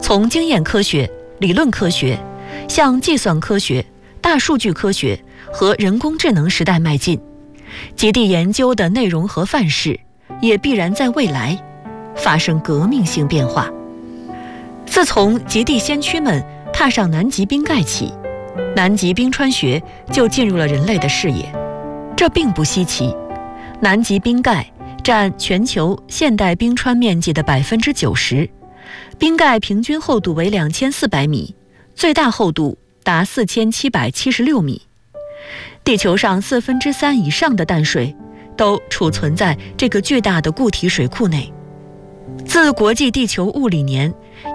从经验科学、理论科学向计算科学、大数据科学和人工智能时代迈进，极地研究的内容和范式也必然在未来发生革命性变化。自从极地先驱们踏上南极冰盖起，南极冰川学就进入了人类的视野。这并不稀奇，南极冰盖占全球现代冰川面积的 90%， 冰盖平均厚度为2400米，最大厚度达4776米。地球上3/4以上的淡水都储存在这个巨大的固体水库内。自国际地球物理年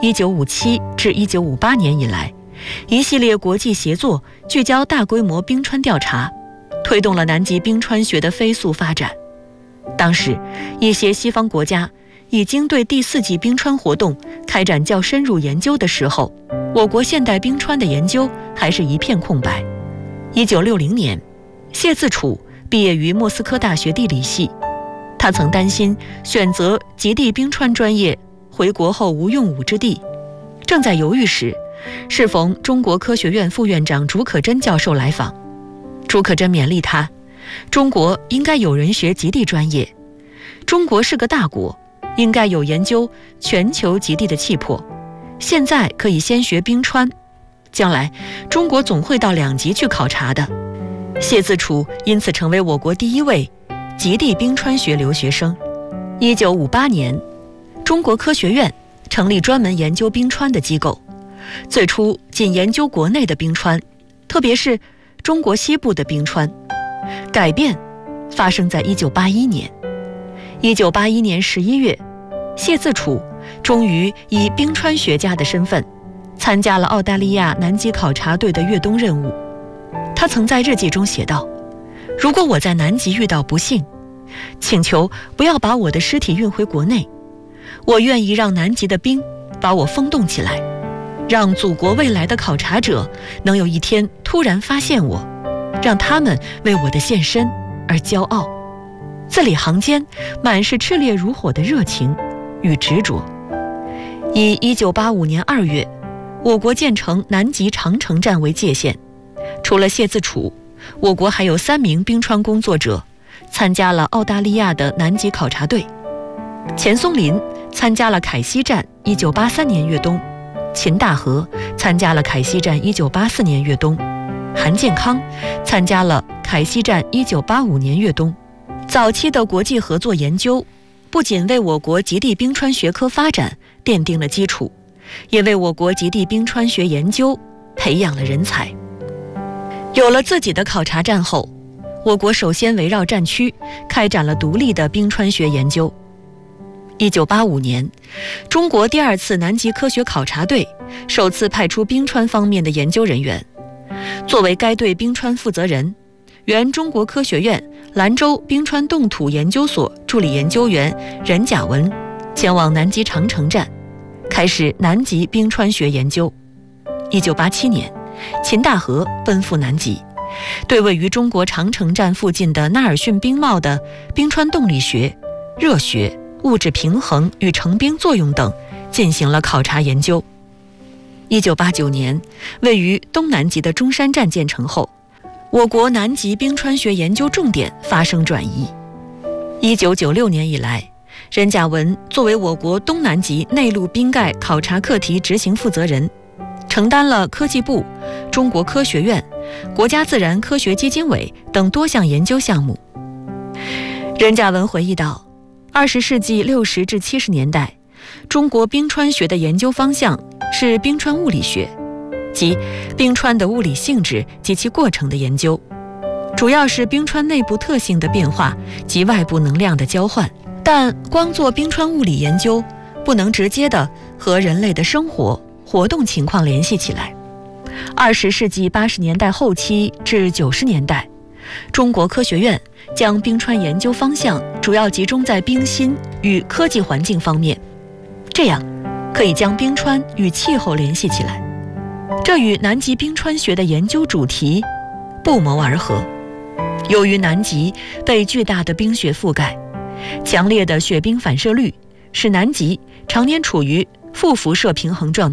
1957至1958年以来，一系列国际协作聚焦大规模冰川调查，推动了南极冰川学的飞速发展。当时，一些西方国家已经对第4纪冰川活动开展较深入研究的时候，我国现代冰川的研究还是一片空白。1960年，谢自处毕业于莫斯科大学地理系，他曾担心选择极地冰川专业回国后无用武之地，正在犹豫时，适逢中国科学院副院长竺可桢教授来访。竺可桢勉励他，中国应该有人学极地专业，中国是个大国，应该有研究全球极地的气魄，现在可以先学冰川，将来中国总会到2极去考察的。谢自处因此成为我国第一位极地冰川学留学生。1958年，中国科学院成立专门研究冰川的机构，最初仅研究国内的冰川，特别是中国西部的冰川。改变发生在1981年。1981年11月，谢自处终于以冰川学家的身份参加了澳大利亚南极考察队的越冬任务。他曾在日记中写道：如果我在南极遇到不幸，请求不要把我的尸体运回国内，我愿意让南极的冰把我封冻起来，让祖国未来的考察者能有一天突然发现我，让他们为我的献身而骄傲。字里行间满是炽烈如火的热情与执着。以1985年2月，我国建成南极长城站为界限，除了谢自处，我国还有3名冰川工作者参加了澳大利亚的南极考察队。钱松林参加了凯西站1983年越冬，秦大河参加了凯西站1984年越冬，韩建康参加了凯西站1985年越冬。早期的国际合作研究不仅为我国极地冰川学科发展奠定了基础，也为我国极地冰川学研究培养了人才。有了自己的考察站后，我国首先围绕战区开展了独立的冰川学研究。1985年，中国第2次南极科学考察队首次派出冰川方面的研究人员。作为该队冰川负责人，原中国科学院兰州冰川冻土研究所助理研究员任甲文前往南极长城站，开始南极冰川学研究。1987年，秦大河奔赴南极，对位于中国长城站附近的纳尔逊冰帽的冰川动力学、热学、物质平衡与成冰作用等进行了考察研究。1989年，位于东南极的中山站建成后，我国南极冰川学研究重点发生转移。1996年以来，任甲文作为我国东南极内陆冰盖考察课题执行负责人，承担了科技部、中国科学院、国家自然科学基金委等多项研究项目。任甲文回忆道，20世纪60至70年代，中国冰川学的研究方向是冰川物理学，即冰川的物理性质及其过程的研究，主要是冰川内部特性的变化及外部能量的交换。但光做冰川物理研究，不能直接的和人类的生活活动情况联系起来。20世纪80年代后期至90年代，中国科学院将冰川研究方向主要集中在冰芯与科技环境方面，这样可以将冰川与气候联系起来，这与南极冰川学的研究主题不谋而合。由于南极被巨大的冰雪覆盖，强烈的雪冰反射率使南极常年处于负辐射平衡状态。